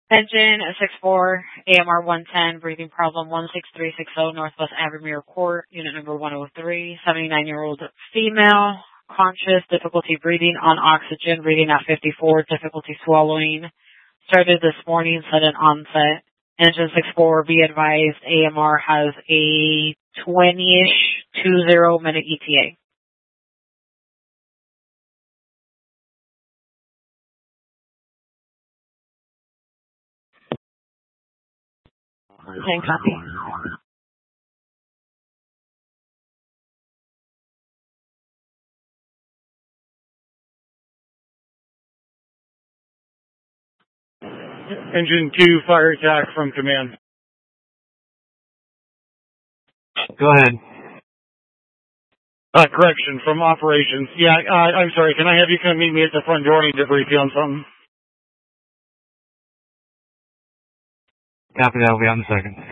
Engine 64, AMR 110, breathing problem 16360, Northwest Avamere Court, unit number 103, 79-year-old female, conscious, difficulty breathing on oxygen, reading at 54, difficulty swallowing. Started this morning, sudden onset. Engine 64, be advised, AMR has a 20-ish 20-minute ETA. Copy. Engine 2, fire attack from command. Go ahead. Correction, from operations. Yeah, I'm sorry, can I have you come meet me at the front door? I need to brief you on something. Copy that, I'll be on in a second.